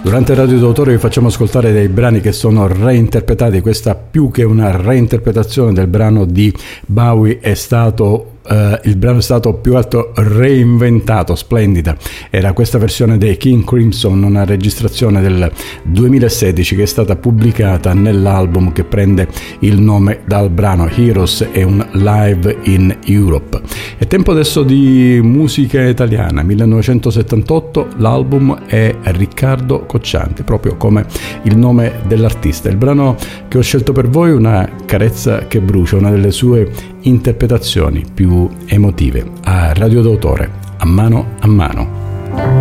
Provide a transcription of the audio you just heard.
Durante Radio d'autore vi facciamo ascoltare dei brani che sono reinterpretati. Questa, più che una reinterpretazione del brano di Bowie, è stato il brano è stato più altro reinventato. Splendida era questa versione dei King Crimson, una registrazione del 2016 che è stata pubblicata nell'album che prende il nome dal brano Heroes e un Live in Europe. È tempo adesso di musica italiana. 1978, l'album è Riccardo Coccianti, proprio come il nome dell'artista. Il brano che ho scelto per voi, Una carezza che brucia, una delle sue interpretazioni più emotive a Radio d'autore, A mano a mano.